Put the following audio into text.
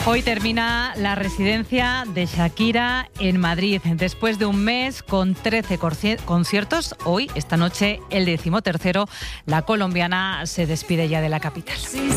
Hoy termina la residencia de Shakira en Madrid. Después de un mes con 13 conciertos, hoy, esta noche, el 13º, la colombiana se despide ya de la capital.